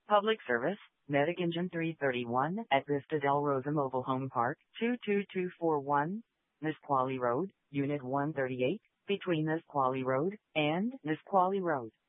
Public service, Medic Engine 331 at Vista del Rosa Mobile Home Park, 22241, Nisqually Road, Unit 138, between Nisqually Road and Nisqually Road.